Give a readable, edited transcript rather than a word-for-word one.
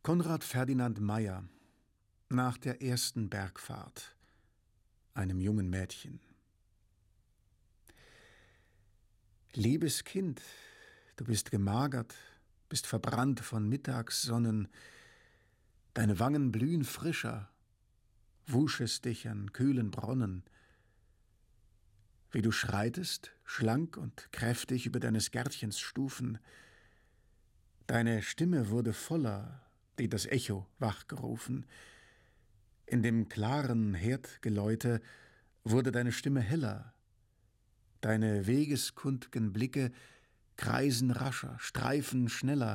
Konrad Ferdinand Meyer nach der ersten Bergfahrt, einem jungen Mädchen. Liebes Kind, du bist gemagert, bist verbrannt von Mittagssonnen, deine Wangen blühen frischer, wuschest dich an kühlen Bronnen. Wie du schreitest, schlank und kräftig über deines Gärtchens Stufen, deine Stimme wurde voller, die das Echo wachgerufen. In dem klaren Herdgeläute wurde deine Stimme heller, deine wegeskund'gen Blicke kreisen rascher, streifen schneller,